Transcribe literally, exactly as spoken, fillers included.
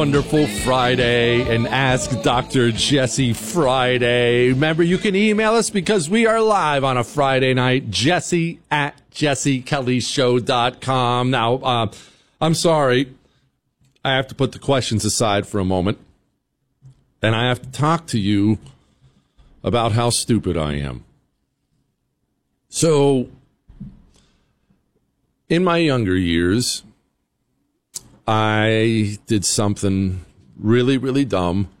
Wonderful Friday and Ask Doctor Jesse Friday. Remember, you can email us because we are live on a Friday night, Jesse at jesse kelly show dot com. Now, uh, I'm sorry. I have to put the questions aside for a moment. And I have to talk to you about how stupid I am. So, in my younger years, I did something really, really dumb